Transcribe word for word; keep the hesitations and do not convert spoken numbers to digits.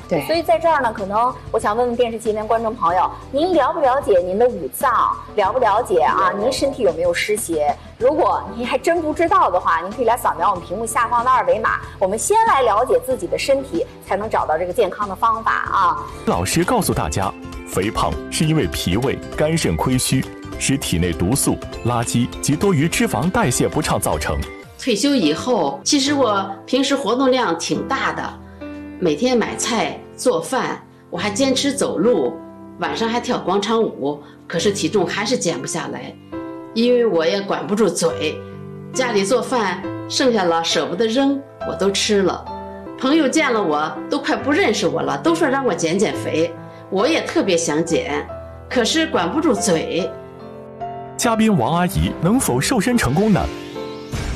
对， 所以在这儿呢，可能我想问问电视机前观众朋友，您了不了解您的五脏？了不了解啊？您身体有没有湿邪？如果您还真不知道的话，您可以来扫描我们屏幕下方的二维码。我们先来了解自己的身体，才能找到这个健康的方法啊。 老师告诉大家，肥胖是因为脾胃、肝肾亏虚，使体内毒素、垃圾及多余脂肪代谢不畅造成。 退休以后，其实我平时活动量挺大的，每天买菜做饭，我还坚持走路，晚上还跳广场舞，可是体重还是减不下来，因为我也管不住嘴，家里做饭剩下了舍不得扔，我都吃了。朋友见了我都快不认识我了，都说让我减减肥，我也特别想减，可是管不住嘴。 嘉宾王阿姨能否瘦身成功呢？